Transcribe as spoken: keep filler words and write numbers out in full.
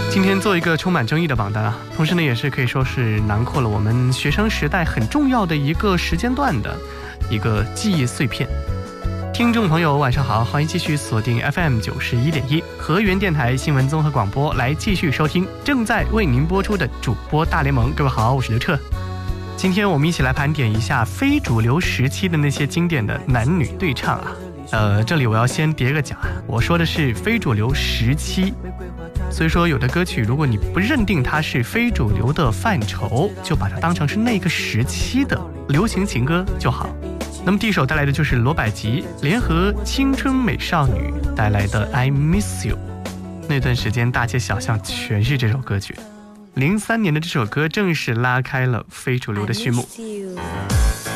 今天做一个充满争议的榜单啊，同时呢也是可以说是囊括了我们学生时代很重要的一个时间段的一个记忆碎片。听众朋友晚上好，欢迎继续锁定 F M 九十一点一河源电台新闻综合广播，来继续收听正在为您播出的主播大联盟。各位好，我是刘彻。今天我们一起来盘点一下非主流时期的那些经典的男女对唱啊。呃，这里我要先叠个甲，我说的是非主流时期，所以说有的歌曲如果你不认定它是非主流的范畴，就把它当成是那个时期的流行情歌就好。那么第一首带来的就是罗百吉联合青春美少女带来的 I Miss You。 那段时间大街小巷全是这首歌曲，零三年的这首歌正式拉开了非主流的序幕。